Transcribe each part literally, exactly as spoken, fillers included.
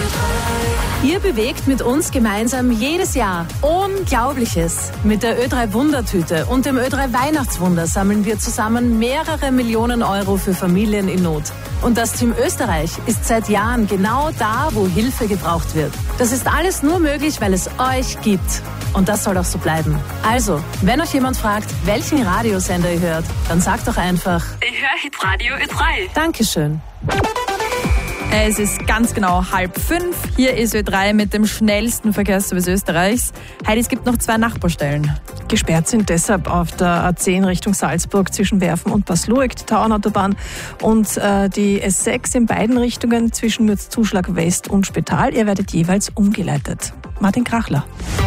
Ihr bewegt mit uns gemeinsam jedes Jahr Unglaubliches. Mit der Ö drei Wundertüte und dem Ö drei Weihnachtswunder sammeln wir zusammen mehrere Millionen Euro für Familien in Not. Und das Team Österreich ist seit Jahren genau da, wo Hilfe gebraucht wird. Das ist alles nur möglich, weil es euch gibt. Und das soll auch so bleiben. Also, wenn euch jemand fragt, welchen Radiosender ihr hört, dann sagt doch einfach: Ich höre Hitradio Ö drei. Dankeschön. Es ist ganz genau halb fünf. Hier ist Ö drei mit dem schnellsten Verkehrsservice Österreichs. Heidi, es gibt noch zwei Nachbarstellen. Gesperrt sind deshalb auf der A zehn Richtung Salzburg zwischen Werfen und Pasluik, die Tauernautobahn, und äh, die S sechs in beiden Richtungen zwischen Mürzzuschlag West und Spital. Ihr werdet jeweils umgeleitet. Martin Krachler.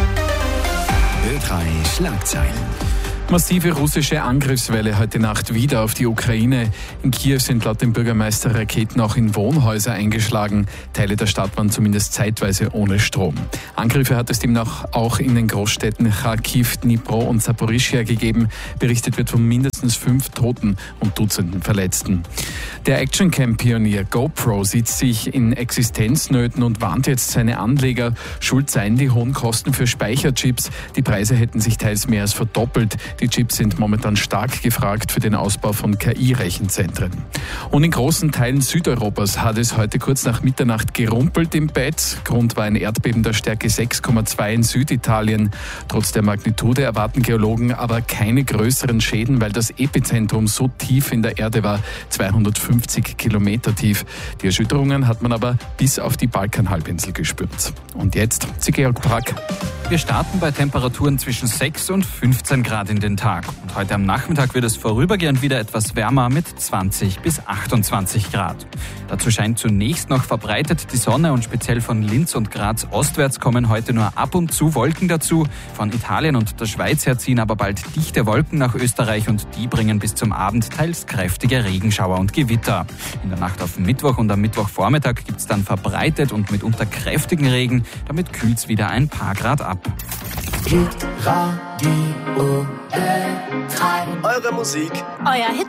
Ö drei Schlagzeilen. Massive russische Angriffswelle heute Nacht wieder auf die Ukraine. In Kiew sind laut dem Bürgermeister Raketen auch in Wohnhäuser eingeschlagen. Teile der Stadt waren zumindest zeitweise ohne Strom. Angriffe hat es demnach auch in den Großstädten Kharkiv, Dnipro und Saporischschja gegeben. Berichtet wird von mindestens fünf Toten und Dutzenden Verletzten. Der Actioncam-Pionier GoPro sieht sich in Existenznöten und warnt jetzt seine Anleger. Schuld seien die hohen Kosten für Speicherchips. Die Preise hätten sich teils mehr als verdoppelt. Die Chips sind momentan stark gefragt für den Ausbau von K I-Rechenzentren. Und in großen Teilen Südeuropas hat es heute kurz nach Mitternacht gerumpelt im Bett. Grund war ein Erdbeben der Stärke sechs Komma zwei in Süditalien. Trotz der Magnitude erwarten Geologen aber keine größeren Schäden, weil das Epizentrum so tief in der Erde war, zweihundertfünfzig Kilometer tief. Die Erschütterungen hat man aber bis auf die Balkanhalbinsel gespürt. Und jetzt zu Georg Brack. Wir starten bei Temperaturen zwischen sechs und fünfzehn Grad in den Tag. Und heute am Nachmittag wird es vorübergehend wieder etwas wärmer mit zwanzig bis achtundzwanzig Grad. Dazu scheint zunächst noch verbreitet die Sonne und speziell von Linz und Graz ostwärts kommen heute nur ab und zu Wolken dazu. Von Italien und der Schweiz her ziehen aber bald dichte Wolken nach Österreich und die bringen bis zum Abend teils kräftige Regenschauer und Gewitter. In der Nacht auf Mittwoch und am Mittwochvormittag gibt es dann verbreitet und mitunter kräftigen Regen. Damit kühlt es wieder ein paar Grad ab. Hitradio Ö drei. Eure Musik. Euer Hit